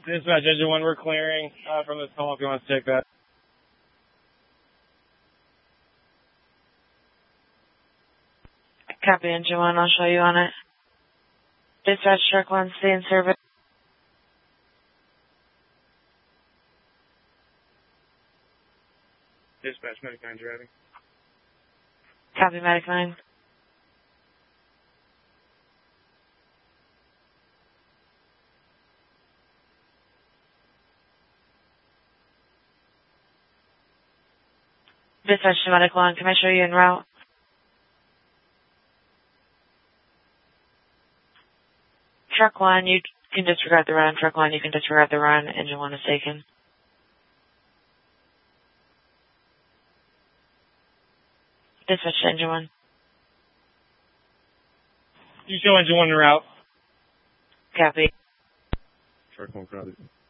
Dispatch engine 1, we're clearing from this call if you want to take that. Copy, engine 1. I'll show you on it. Dispatch truck 1, stay in service. Dispatch, Medic 9 driving. Copy, Medic 9. Dispatch to Medic 1, can I show you en route? Truck 1, you can disregard the run. Truck 1, you can disregard the run. Engine 1 is taken. Dispatch to engine 1. You show engine 1 en route. Copy. Truck 1 crowded.